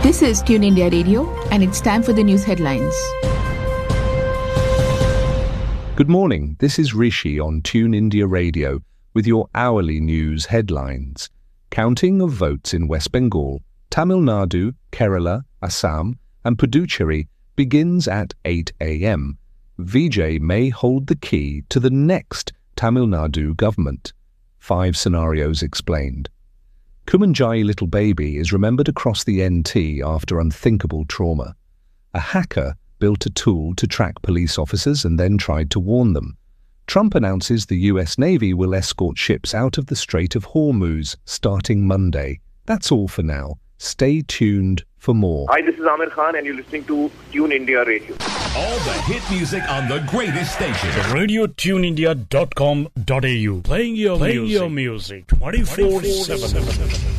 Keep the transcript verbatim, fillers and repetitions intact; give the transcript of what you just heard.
This is Tune India Radio, and it's time for the news headlines. Good morning, this is Rishi on Tune India Radio with your hourly news headlines. Counting of votes in West Bengal, Tamil Nadu, Kerala, Assam and Puducherry begins at eight a.m. Vijay may hold the key to the next Tamil Nadu government. Five scenarios explained. Kumanjai Little Baby is remembered across the N T after unthinkable trauma. A hacker built a tool to track police officers and then tried to warn them. Trump announces the U S Navy will escort ships out of the Strait of Hormuz starting Monday. That's all for now. Stay tuned for more. Hi, this is Amir Khan and you're listening to Tune India Radio. All the hit music on the greatest station. radio tune india dot com dot a u. Playing your Playing music. your music twenty-four seven.